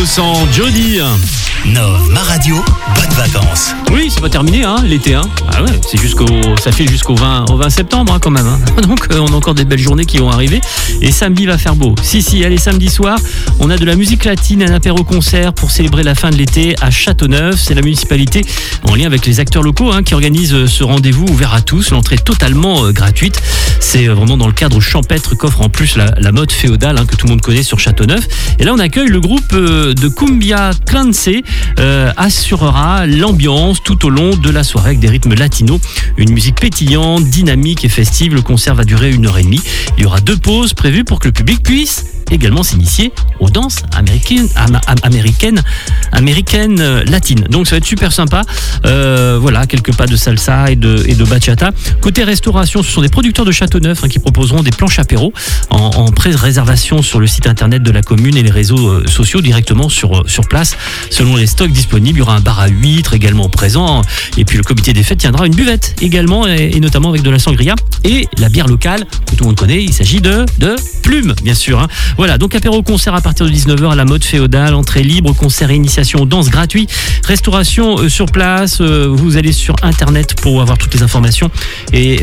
Innocent, Jody. Ma radio, bonnes vacances. Oui, c'est pas terminé, l'été. Ah ouais, ça fait jusqu'au 20 septembre quand même. Donc on a encore des belles journées qui vont arriver. Et samedi va faire beau. Si, allez, samedi soir, on a de la musique latine, un apéro-concert pour célébrer la fin de l'été à Châteauneuf. C'est la municipalité en lien avec les acteurs locaux qui organisent ce rendez-vous ouvert à tous. L'entrée totalement gratuite. C'est vraiment dans le cadre champêtre qu'offre en plus la mode féodale que tout le monde connaît sur Châteauneuf. Et là, on accueille le groupe de Cumbia Clanse. Assurera l'ambiance tout au long de la soirée avec des rythmes latinos, une musique pétillante, dynamique et festive. Le concert va durer 1h30. Il y aura 2 pauses prévues pour que le public puisse également s'initier aux danses américaines latines. Donc ça va être super sympa. Voilà, quelques pas de salsa et de bachata. Côté restauration, ce sont des producteurs de Châteauneuf qui proposeront des planches apéro en pré-réservation sur le site internet de la commune et les réseaux sociaux directement sur place. Selon les stocks disponibles, il y aura un bar à huîtres également présent. Et puis le comité des fêtes tiendra une buvette également, et notamment avec de la sangria et la bière locale que tout le monde connaît. Il s'agit de Plume, bien sûr. Voilà, donc apéro-concert à partir de 19h à la mode féodale, entrée libre, concert et initiation, danse gratuit, restauration sur place. Vous allez sur internet pour avoir toutes les informations et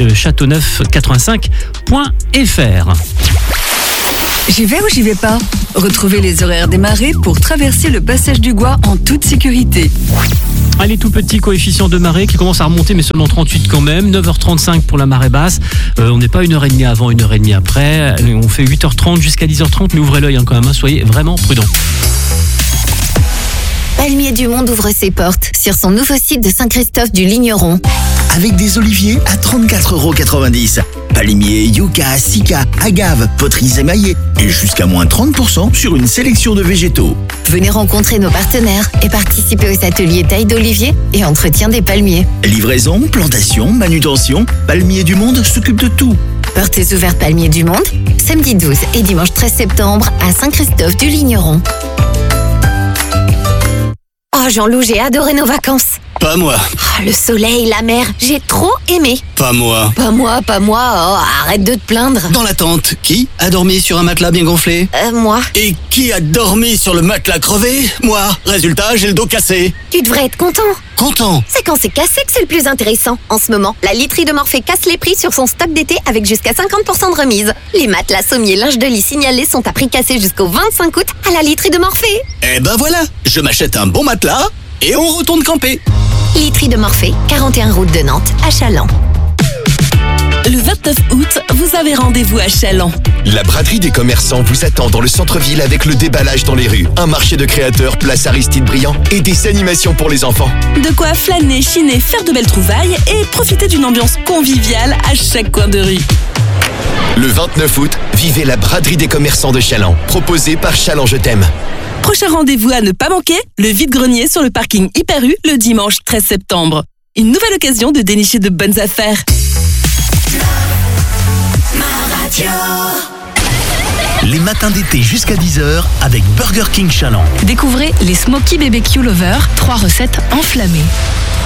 châteauneuf85.fr. J'y vais ou j'y vais pas? Retrouvez les horaires des marées pour traverser le passage du Gois en toute sécurité. Allez, tout petit coefficient de marée qui commence à remonter, mais seulement 38 quand même. 9h35 pour la marée basse. On n'est pas 1h30 avant, 1h30 après. On fait 8h30 jusqu'à 10h30, mais ouvrez l'œil quand même. Soyez vraiment prudents. Palmier du Monde ouvre ses portes sur son nouveau site de Saint-Christophe du Ligneron. Avec des oliviers à 34,90 €. Palmiers, yucca, sika, agave, poteries émaillées et jusqu'à moins 30% sur une sélection de végétaux. Venez rencontrer nos partenaires et participer aux ateliers taille d'olivier et entretien des palmiers. Livraison, plantation, manutention, Palmier du Monde s'occupe de tout. Portes ouvertes Palmier du Monde, samedi 12 et dimanche 13 septembre à Saint-Christophe du Ligneron. Oh Jean-Loup, j'ai adoré nos vacances. Pas moi. Oh, le soleil, la mer, j'ai trop aimé. Pas moi. Pas moi. Oh, arrête de te plaindre. Dans la tente, qui a dormi sur un matelas bien gonflé? Moi. Et qui a dormi sur le matelas crevé? Moi. Résultat, j'ai le dos cassé. Tu devrais être content. Content? C'est quand c'est cassé que c'est le plus intéressant. En ce moment, la literie de Morphée casse les prix sur son stock d'été avec jusqu'à 50% de remise. Les matelas, sommiers, linge de lit signalés sont à prix cassé jusqu'au 25 août à la literie de Morphée. Eh ben voilà, je m'achète un bon matelas et on retourne camper. Literie de Morphée, 41 route de Nantes, à Chaland. Le 29 août, vous avez rendez-vous à Chaland. La braderie des commerçants vous attend dans le centre-ville avec le déballage dans les rues, un marché de créateurs, place Aristide Briand et des animations pour les enfants. De quoi flâner, chiner, faire de belles trouvailles et profiter d'une ambiance conviviale à chaque coin de rue. Le 29 août, vivez la braderie des commerçants de Chaland, proposée par Chaland Je t'aime. Prochain rendez-vous à ne pas manquer, le vide-grenier sur le parking Hyper U le dimanche 13 septembre. Une nouvelle occasion de dénicher de bonnes affaires. Les matins d'été jusqu'à 10h avec Burger King Chaland. Découvrez les Smoky BBQ Lover, 3 recettes enflammées.